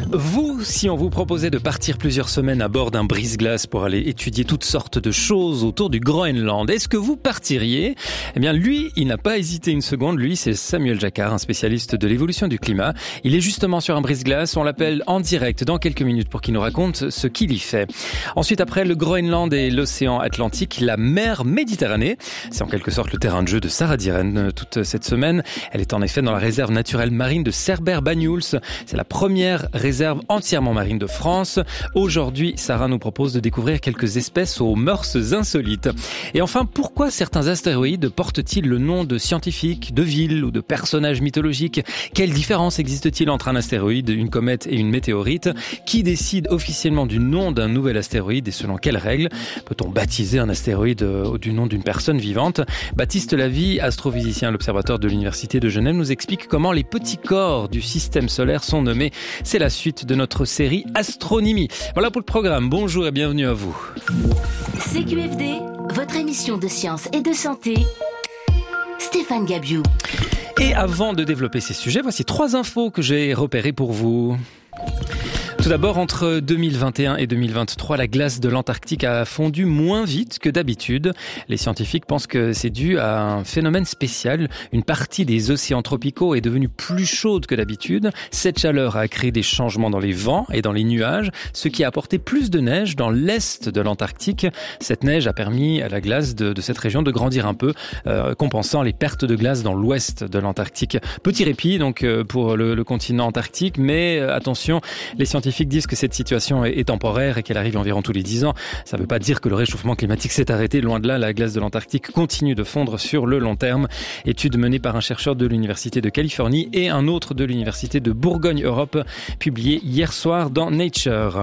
Vous, si on vous proposait de partir plusieurs semaines à bord d'un brise-glace pour aller étudier toutes sortes de choses autour du Groenland, est-ce que vous partiriez ? Eh bien, lui, il n'a pas hésité une seconde. Lui, c'est Samuel Jacquard, un spécialiste de l'évolution du climat. Il est justement sur un brise-glace. On l'appelle en direct dans quelques minutes pour qu'il nous raconte ce qu'il y fait. Ensuite, après le Groenland et l'océan Atlantique, la mer Méditerranée. C'est en quelque sorte le terrain de jeu de Sarah Diren toute cette semaine. Elle est en effet dans la réserve naturelle marine de Cerbère-Banyuls. C'est la première réserve entièrement marine de France. Aujourd'hui, Sarah nous propose de découvrir quelques espèces aux mœurs insolites. Et enfin, pourquoi certains astéroïdes portent-ils le nom de scientifiques, de villes ou de personnages mythologiques ? Quelle différence existe-t-il entre un astéroïde, une comète et une météorite ? Qui décide officiellement du nom d'un nouvel astéroïde et selon quelles règles ? Peut-on baptiser un astéroïde du nom d'une personne vivante ? Baptiste Lavie, astrophysicien à l'Observatoire de l'Université de Genève, nous explique comment les petits corps du système solaire sont nommés. C'est la suite de notre série Astronomie. Voilà pour le programme. Bonjour et bienvenue à vous. CQFD, votre émission de sciences et de santé. Stéphane Gabiou. Et avant de développer ces sujets, voici 3 infos que j'ai repérées pour vous. Tout d'abord, entre 2021 et 2023, la glace de l'Antarctique a fondu moins vite que d'habitude. Les scientifiques pensent que c'est dû à un phénomène spécial. Une partie des océans tropicaux est devenue plus chaude que d'habitude. Cette chaleur a créé des changements dans les vents et dans les nuages, ce qui a apporté plus de neige dans l'est de l'Antarctique. Cette neige a permis à la glace de cette région de grandir un peu, compensant les pertes de glace dans l'ouest de l'Antarctique. Petit répit donc pour le continent antarctique, mais attention, les scientifiques disent que cette situation est temporaire et qu'elle arrive environ tous les 10 ans. Ça ne veut pas dire que le réchauffement climatique s'est arrêté. Loin de là, la glace de l'Antarctique continue de fondre sur le long terme. Étude menée par un chercheur de l'Université de Californie et un autre de l'Université de Bourgogne-Europe, publiée hier soir dans Nature.